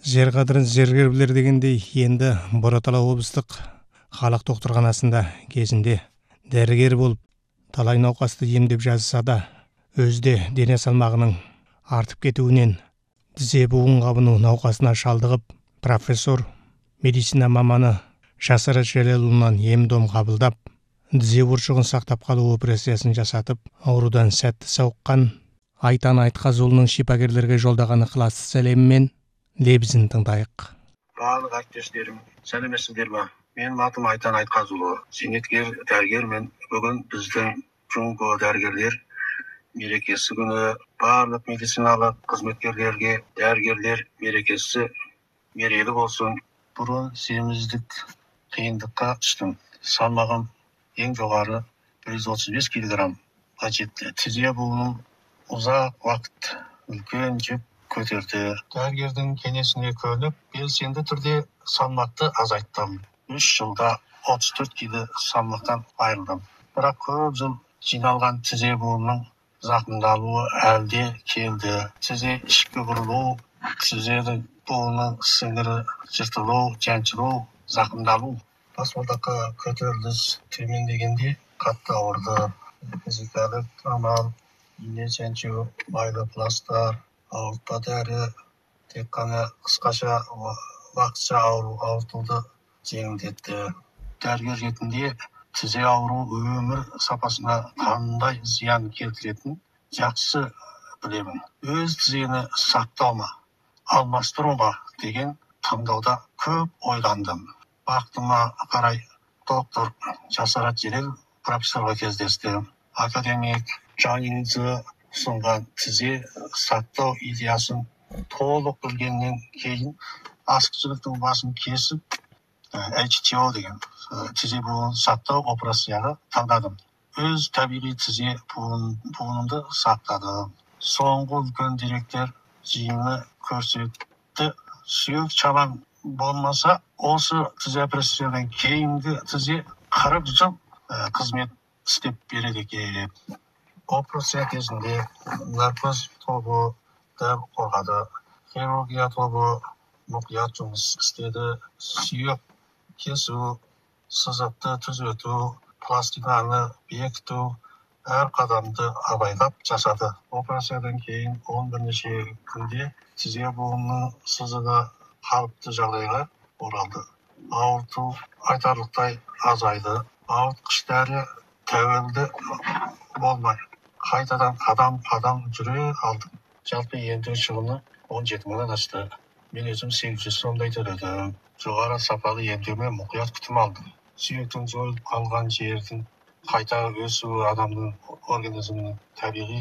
Жер қадірін зергер білер дегендей, енді Боратала облыстық халық доктырханасында кезінде дәрігер болып талай науқасты емдеп жазса да, өзде дене салмағының артып кетуінен тізе буын қабыну науқасына шалдығып, профессор медицина маманы Жасара Желелұлынан ем-дом қабылдап, тізе бұлшығын сақтап қалу операциясын жасатып, аурудан сәтті сауыққан Айтан Айтқазұлының шипагерлерге жолдаған ықыласты сәлемімен лебізін тыңдайық. Барлық әріптестерім, сәлеметсіздер ме? Менің атым Айтан Айтқазұлы, зейнеткер дәрігермін. Бүгін біздің Джунго дәрігерлер мерекесі күні. Барлық медициналық қызметкерлерге дәрігерлер мерекесі мерейлі болсын. Бұрын семіздік қиындыққа түстім. Салмағым ең жоғары 135 килограммға жетті. Тізе буыным ұзақ уақыт үлкен жүк көтерді. Дәрігердің кеңесіне көніп, белсенді түрде салмақты азайттым. 3 жылда 34 кило салмақтан айырылдым. Бірақ көп жыл жиналған тізе буынның зақымдалуы әлде келді. Тізе ішкі бұрылу, тізенің буынның сіңірі жыртылу, жаншылу, зақымдалу. Баспалдаққа көтеріліс төмендегенде қатты ауырды. Физикалық амал, ине жаншу, майлы пластар, ауыртпа дәрі, тек қана қысқаша уақытша ауыртуды жеңілдетті. Дәрігер ретінде тізе ауру өмір сапасына қандай зиян келтіретінін жақсы білемін. Өз тізені сақтау ма, алмастыру ма деген таңдауда көп ойландым. Бақытыма қарай доктор Жасара Желел профессорға кездестім. Академик Жанинзі ұсынған тізе сақтау идеясын толық білгеннен кейін асқышылықтың басын кесіп, HTO деген тізе буын сақтау операцияға таңдадым. Өз табиғи тізе буынымды сақтадым. Соңғы үлкен деректер жиыны көрсетті. Сүйек чалам болмаса, осы тізе операциядан кейінгі тізе 40 жыл қызмет істеп береді екен. Операция кезінде наркоз тобы да қорғады. Хирургия тобы мұқият жұмыс істеді. Сүйек кесу, сызықты түзету, пластинаны бекіту, әр қадамды абайлап жасады. Операциядан кейін 11 күнде тізе буынның сызығы қалыпты жағдайға оралды. Ауырту айтарлықтай азайды. Ауыртқыш дәрі тәуелді болмай, қайтадан қадам жүре алдым. Жалпы емдеу шығыны 17 мыңнан асты. Мен өзім 800 сомдай төледім. Жоғары сапалы емдеумен мұқият күтім алдым. Сүйектің жойылып қалған жердің қайта өсуі адамның организмінің табиғи